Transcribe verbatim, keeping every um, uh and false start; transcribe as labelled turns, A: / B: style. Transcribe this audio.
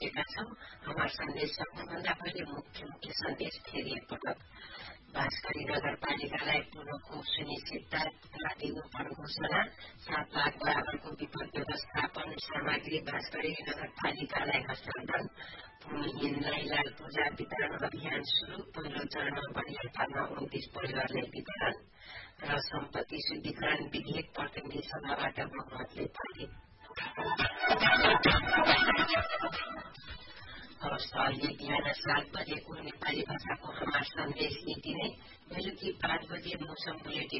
A: सकेका छौं। हाम्रो सन्देश सबैभन्दा पहिले मुख्य मुख्य सन्देश फेरि एकपटक बाँसगढी नगरपालिकालाई पूर्वको सुनिश्चितता दिनुपर्ने घोषणा, सात लाख बराबरको विपद व्यवस्थापन सामग्री बाँसगढी नगरपालिकालाई हस्तान्तरण, भूमिहीन नाइलाल पूजा वितरण अभियान शुरू, पहिलो चरणमा बढियापालमा उन्तीस परिवारलाई वितरण र सम्पत्ति शुद्धिकरण विधेयक प्रतिनिधि सभाबाट बहुमतले पारित। हवस् अहिले बिहान सात बजेको नेपाली भाषाको हमार सन्देश यति नै। बेलुकी पाँच बजे मौसम बुलेटिन